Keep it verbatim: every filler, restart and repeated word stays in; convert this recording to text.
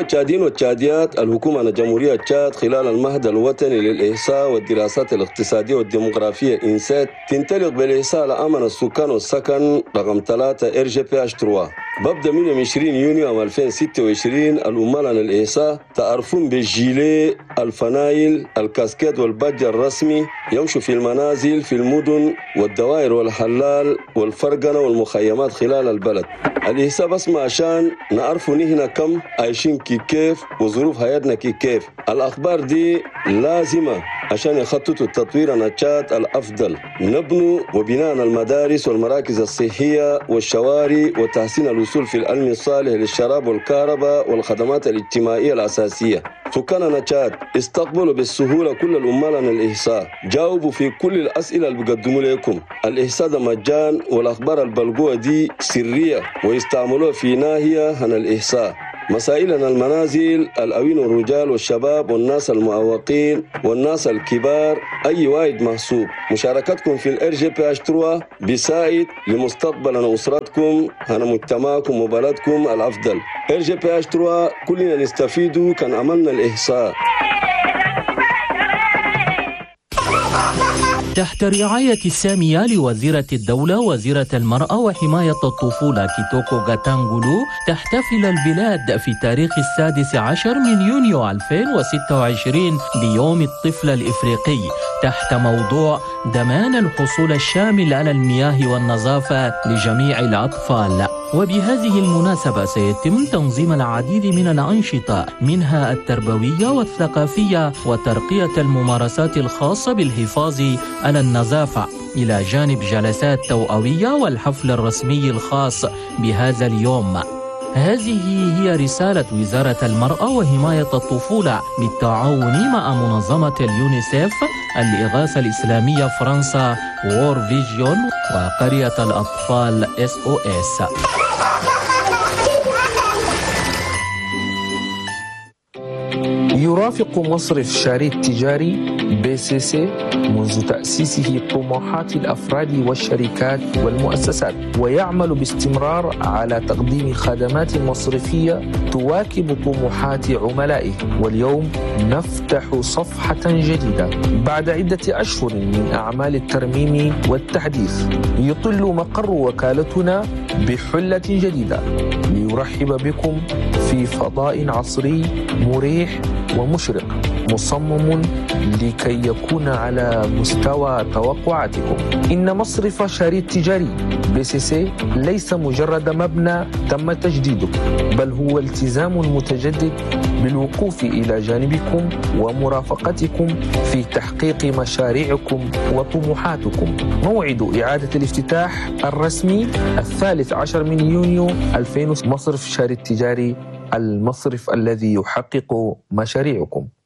للتشاديين والتشاديات، الحكومة الجمهورية تشاد خلال المهد الوطني للإحصاء والدراسات الاقتصادية والديموغرافية إنسات تنطلق بالإحصاء لأمن السكان والسكن رقم ثلاثة إر جي بي إتش ثلاثة. ببدأ من يوم عشرين يونيو عام ألفين وستة وعشرين الأمال عن الإحصاء تعرفون بالجيلي، الفنايل، الكاسكيت والباج الرسمي، يمشوا في المنازل في المدن والدوائر والحلال والفرقنة والمخيمات خلال البلد. الإحصاء بس ما عشان نعرفوا نحن كم عايشين كي كيف وظروف حياتنا كي كيف. الأخبار دي لازمة عشان يخططوا التطوير النشاط الأفضل، نبنوا وبناء المدارس والمراكز الصحية والشوارع وتحسين الوصول في العلم الصالح للشراب والكهرباء والخدمات الاجتماعية الأساسية. سكان نشاط استقبلوا بالسهولة كل الأمال عن الإحصاء، جاوبوا في كل الأسئلة اللي بيقدموا لكم. الإحصاء ده مجان، والأخبار البلغوة دي سرية ويستعملوها في ناحية عن الإحصاء. مسائلنا المنازل، الأوين والرجال والشباب والناس المعوقين والناس الكبار، أي واحد محسوب. مشاركتكم في الإر جي بي إتش ثلاثة بيساعد لمستقبل أسرتكم هنا مجتمعكم وبلدكم الأفضل. إر جي بي إتش ثلاثة كلنا نستفيدوا كان عملنا الإحصاء. تحت الرعاية السامية لوزيرة الدولة وزيرة المرأة وحماية الطفولة كيتوكو غاتانغولو، تحتفل البلاد في تاريخ السادس عشر من يونيو ألفين وستة وعشرين بيوم الطفل الإفريقي تحت موضوع ضمان الحصول الشامل على المياه والنظافة لجميع الأطفال. وبهذه المناسبة سيتم تنظيم العديد من الأنشطة، منها التربوية والثقافية وترقية الممارسات الخاصة بالحفاظ على النظافة، إلى جانب جلسات توأوية والحفل الرسمي الخاص بهذا اليوم. هذه هي رسالة وزارة المرأة وحماية الطفولة بالتعاون مع منظمة اليونيسيف، الإغاثة الإسلامية فرنسا، وور فيجيون، وقرية الأطفال إس أو إس. يرافق مصرف شاري التجاري بي سي سي منذ تأسيسه طموحات الأفراد والشركات والمؤسسات، ويعمل باستمرار على تقديم خدمات مصرفية تواكب طموحات عملائه. واليوم نفتح صفحة جديدة بعد عدة أشهر من أعمال الترميم والتحديث. يطل مقر وكالتنا بحلة جديدة ليرحب بكم في فضاء عصري مريح ومشرق، مصمم لكي يكون على مستوى توقعاتكم. إن مصرف شاري التجاري بي سي سي ليس مجرد مبنى تم تجديده، بل هو التزام متجدد بالوقوف إلى جانبكم ومرافقتكم في تحقيق مشاريعكم وطموحاتكم. موعد إعادة الافتتاح الرسمي الثالث عشر من يونيو ألفين. مصرف شاري التجاري، المصرف الذي يحقق مشاريعكم.